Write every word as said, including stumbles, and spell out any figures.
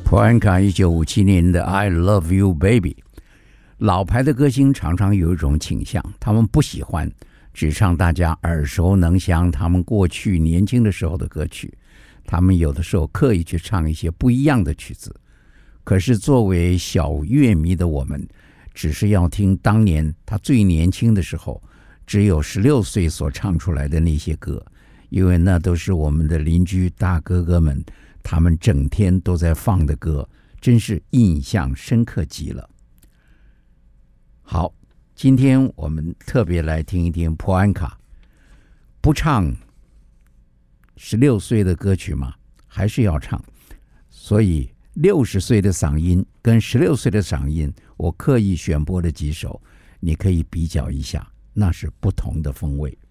普安卡一九五七年的 I Love You Baby。 老牌的歌星常常有一种倾向，他们不喜欢只唱大家耳熟能详他们过去年轻的时候的歌曲，他们有的时候刻意去唱一些不一样的曲子。可是作为小乐迷的我们，只是要听当年他最年轻的时候只有十六岁所唱出来的那些歌，因为那都是我们的邻居大哥哥们他们整天都在放的歌，真是印象深刻极了。好，今天我们特别来听一听普安卡，不唱十六岁的歌曲吗？还是要唱。所以六十岁的嗓音跟十六岁的嗓音，我刻意选播了几首，你可以比较一下，那是不同的风味。